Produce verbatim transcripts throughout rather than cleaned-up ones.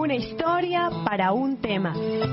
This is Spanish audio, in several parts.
Una historia para un tema.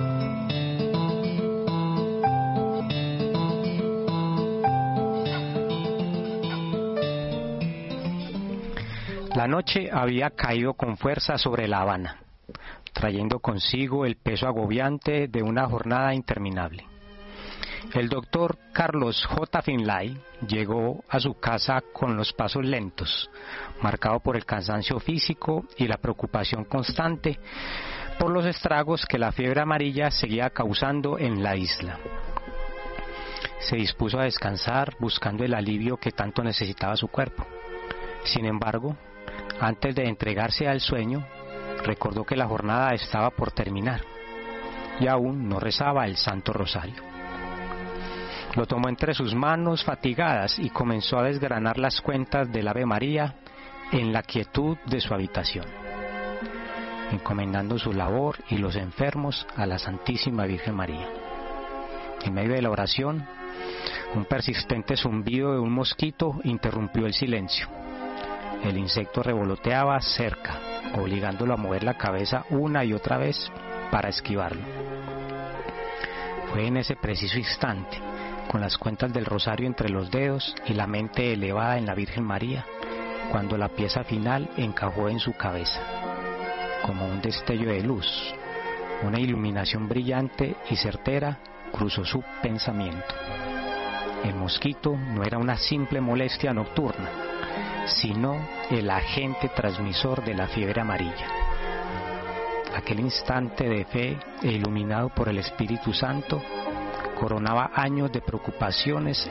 La noche había caído con fuerza sobre La Habana, trayendo consigo el peso agobiante de una jornada interminable. El doctor Carlos J. Finlay llegó a su casa con los pasos lentos, marcado por el cansancio físico y la preocupación constante por los estragos que la fiebre amarilla seguía causando en la isla. Se dispuso a descansar buscando el alivio que tanto necesitaba su cuerpo. Sin embargo, antes de entregarse al sueño, recordó que la jornada estaba por terminar y aún no rezaba el Santo Rosario. Lo tomó entre sus manos fatigadas y comenzó a desgranar las cuentas del Ave María en la quietud de su habitación, encomendando su labor y los enfermos a la Santísima Virgen María. En medio de la oración, un persistente zumbido de un mosquito interrumpió el silencio. El insecto revoloteaba cerca, obligándolo a mover la cabeza una y otra vez para esquivarlo. Fue en ese preciso instante, con las cuentas del rosario entre los dedos y la mente elevada en la Virgen María, cuando la pieza final encajó en su cabeza, como un destello de luz. Una iluminación brillante y certera cruzó su pensamiento. El mosquito no era una simple molestia nocturna, sino el agente transmisor de la fiebre amarilla. Aquel instante de fe e iluminado por el Espíritu Santo coronaba años de preocupaciones